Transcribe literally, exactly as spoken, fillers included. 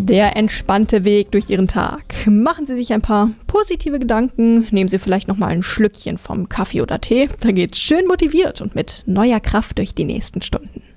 Der entspannte Weg durch Ihren Tag. Machen Sie sich ein paar positive Gedanken, nehmen Sie vielleicht nochmal ein Schlückchen vom Kaffee oder Tee. Da geht's schön motiviert und mit neuer Kraft durch die nächsten Stunden.